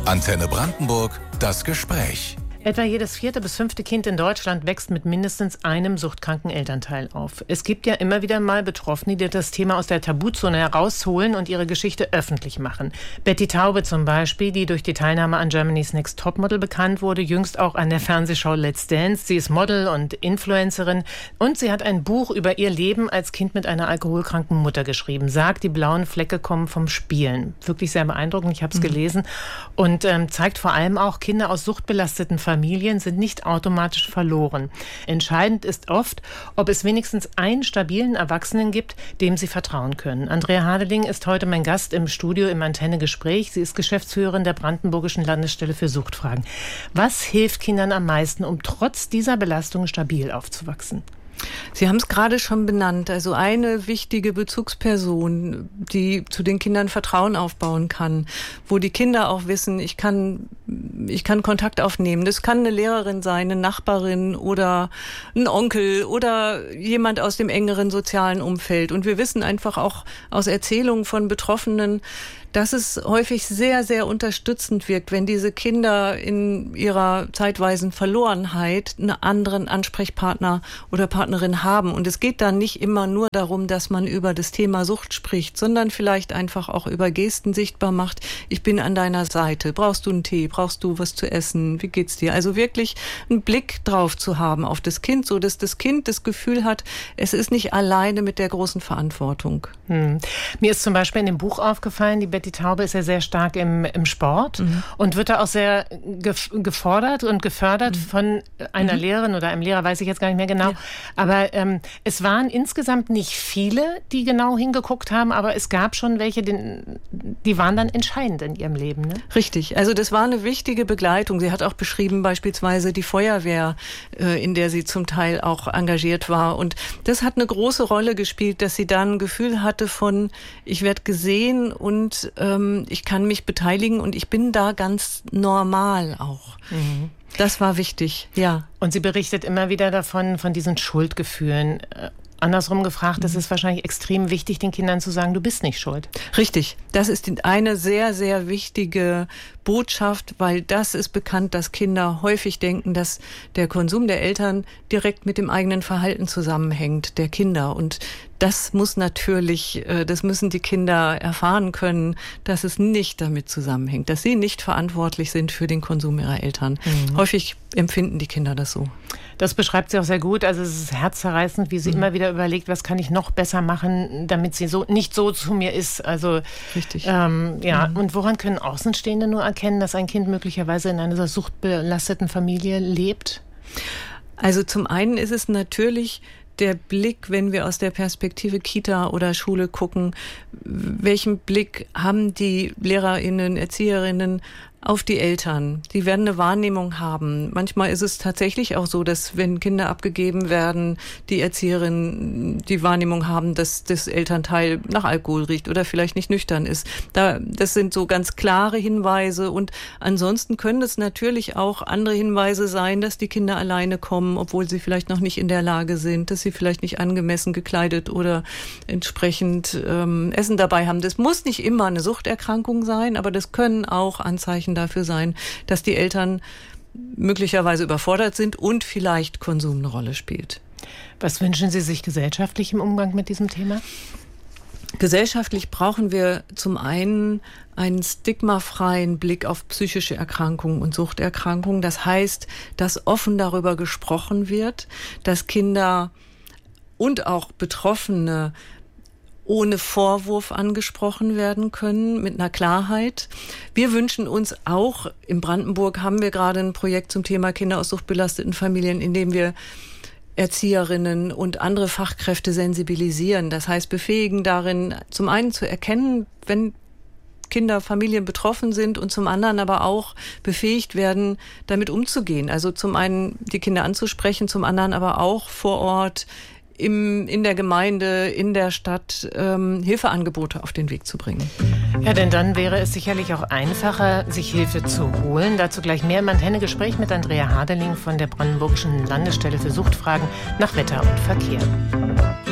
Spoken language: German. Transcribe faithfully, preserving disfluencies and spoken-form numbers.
Antenne Brandenburg, das Gespräch. Etwa jedes vierte bis fünfte Kind in Deutschland wächst mit mindestens einem suchtkranken Elternteil auf. Es gibt ja immer wieder mal Betroffene, die das Thema aus der Tabuzone herausholen und ihre Geschichte öffentlich machen. Betty Taube zum Beispiel, die durch die Teilnahme an Germany's Next Topmodel bekannt wurde, jüngst auch an der Fernsehshow Let's Dance. Sie ist Model und Influencerin und sie hat ein Buch über ihr Leben als Kind mit einer alkoholkranken Mutter geschrieben. Sagt, die blauen Flecke kommen vom Spielen. Wirklich sehr beeindruckend, ich habe es mhm. gelesen. Und ähm, zeigt vor allem auch, Kinder aus suchtbelasteten Familien sind nicht automatisch verloren. Entscheidend ist oft, ob es wenigstens einen stabilen Erwachsenen gibt, dem sie vertrauen können. Andrea Hadeling ist heute mein Gast im Studio im Antenne-Gespräch. Sie ist Geschäftsführerin der Brandenburgischen Landesstelle für Suchtfragen. Was hilft Kindern am meisten, um trotz dieser Belastung stabil aufzuwachsen? Sie haben es gerade schon benannt, also eine wichtige Bezugsperson, die zu den Kindern Vertrauen aufbauen kann, wo die Kinder auch wissen, ich kann, ich kann Kontakt aufnehmen. Das kann eine Lehrerin sein, eine Nachbarin oder ein Onkel oder jemand aus dem engeren sozialen Umfeld. Und wir wissen einfach auch aus Erzählungen von Betroffenen, dass es häufig sehr, sehr unterstützend wirkt, wenn diese Kinder in ihrer zeitweisen Verlorenheit einen anderen Ansprechpartner oder Partnerin haben. Und es geht dann nicht immer nur darum, dass man über das Thema Sucht spricht, sondern vielleicht einfach auch über Gesten sichtbar macht. Ich bin an deiner Seite. Brauchst du einen Tee? Brauchst du was zu essen? Wie geht's dir? Also wirklich einen Blick drauf zu haben auf das Kind, so dass das Kind das Gefühl hat, es ist nicht alleine mit der großen Verantwortung. Hm. Mir ist zum Beispiel in dem Buch aufgefallen, die Die Taube ist ja sehr stark im, im Sport mhm. und wird da auch sehr gef- gefordert und gefördert mhm. von einer mhm. Lehrerin oder einem Lehrer, weiß ich jetzt gar nicht mehr genau. Ja. Aber ähm, es waren insgesamt nicht viele, die genau hingeguckt haben, aber es gab schon welche, die, die waren dann entscheidend in ihrem Leben. Ne? Richtig, also das war eine wichtige Begleitung. Sie hat auch beschrieben beispielsweise die Feuerwehr, äh, in der sie zum Teil auch engagiert war. Und das hat eine große Rolle gespielt, dass sie dann ein Gefühl hatte von, ich werde gesehen und ich kann mich beteiligen und ich bin da ganz normal auch. Mhm. Das war wichtig, ja. Und sie berichtet immer wieder davon, von diesen Schuldgefühlen. Andersrum gefragt, es ist wahrscheinlich extrem wichtig, den Kindern zu sagen, du bist nicht schuld. Richtig. Das ist eine sehr, sehr wichtige Botschaft, weil das ist bekannt, dass Kinder häufig denken, dass der Konsum der Eltern direkt mit dem eigenen Verhalten zusammenhängt, der Kinder. Und das muss natürlich, das müssen die Kinder erfahren können, dass es nicht damit zusammenhängt, dass sie nicht verantwortlich sind für den Konsum ihrer Eltern. Mhm. Häufig empfinden die Kinder das so. Das beschreibt sie auch sehr gut. Also es ist herzzerreißend, wie sie mhm. immer wieder überlegt, was kann ich noch besser machen, damit sie so nicht so zu mir ist. Also richtig. Ähm, ja. Mhm. Und woran können Außenstehende nur erkennen, dass ein Kind möglicherweise in einer suchtbelasteten Familie lebt? Also zum einen ist es natürlich der Blick, wenn wir aus der Perspektive Kita oder Schule gucken, welchen Blick haben die LehrerInnen, ErzieherInnen auf die Eltern? Die werden eine Wahrnehmung haben. Manchmal ist es tatsächlich auch so, dass wenn Kinder abgegeben werden, die Erzieherinnen die Wahrnehmung haben, dass das Elternteil nach Alkohol riecht oder vielleicht nicht nüchtern ist. Da, das sind so ganz klare Hinweise und ansonsten können es natürlich auch andere Hinweise sein, dass die Kinder alleine kommen, obwohl sie vielleicht noch nicht in der Lage sind, dass sie vielleicht nicht angemessen gekleidet oder entsprechend ähm, Essen dabei haben. Das muss nicht immer eine Suchterkrankung sein, aber das können auch Anzeichen dafür sein, dass die Eltern möglicherweise überfordert sind und vielleicht Konsum eine Rolle spielt. Was wünschen Sie sich gesellschaftlich im Umgang mit diesem Thema? Gesellschaftlich brauchen wir zum einen einen stigmafreien Blick auf psychische Erkrankungen und Suchterkrankungen. Das heißt, dass offen darüber gesprochen wird, dass Kinder und auch Betroffene ohne Vorwurf angesprochen werden können, mit einer Klarheit. Wir wünschen uns auch, in Brandenburg haben wir gerade ein Projekt zum Thema Kinder aus suchtbelasteten Familien, in dem wir Erzieherinnen und andere Fachkräfte sensibilisieren. Das heißt, befähigen darin, zum einen zu erkennen, wenn Kinder, Familien betroffen sind und zum anderen aber auch befähigt werden, damit umzugehen. Also zum einen die Kinder anzusprechen, zum anderen aber auch vor Ort Im, in der Gemeinde, in der Stadt ähm, Hilfeangebote auf den Weg zu bringen. Ja, denn dann wäre es sicherlich auch einfacher, sich Hilfe zu holen. Dazu gleich mehr im Antenne-Gespräch mit Andrea Hadeling von der Brandenburgischen Landesstelle für Suchtfragen nach Wetter und Verkehr.